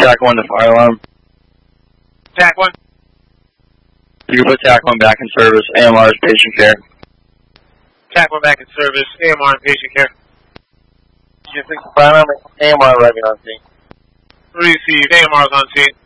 TAC 1 to fire alarm. TAC 1. You can put TAC 1 back in service. AMR is patient care. TAC 1 back in service. AMR and patient care. You think fire alarm, AMR arriving on scene. Receive. AMR is on scene.